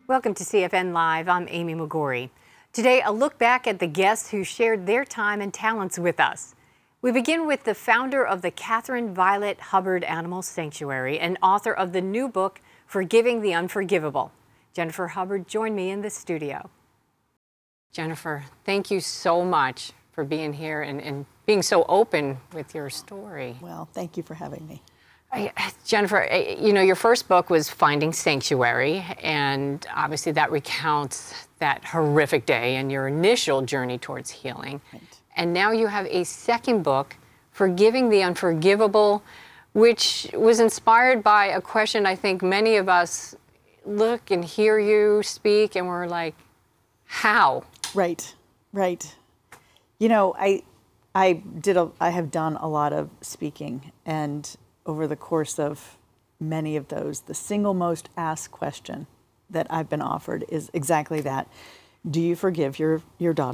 Welcome to CFN Live. I'm Amy McGorry. Today, a look back at the guests who shared their time and talents with us. We begin with the founder of the Catherine Violet Hubbard Animal Sanctuary and author of the new book, Forgiving the Unforgivable. Jennifer Hubbard joined me in the studio. Jennifer, thank you so much for being here and being so open with your story. Well, thank you for having me. Jennifer, you know, your first book was Finding Sanctuary, and obviously that recounts that horrific day and your initial journey towards healing. Right. And now you have a second book, Forgiving the Unforgivable, which was inspired by a question I think many of us look and hear you speak and we're like, how? Right, right. You know, I have done a lot of speaking, and over the course of many of those, the single most asked question that I've been offered is exactly that. Do you forgive your daughter